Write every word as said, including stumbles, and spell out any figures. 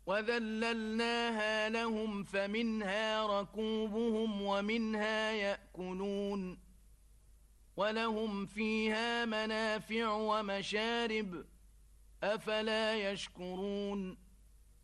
وذللناها لهم فمنها ركوبهم ومنها يأكلون ولهم فيها منافع ومشارب أفلا يشكرون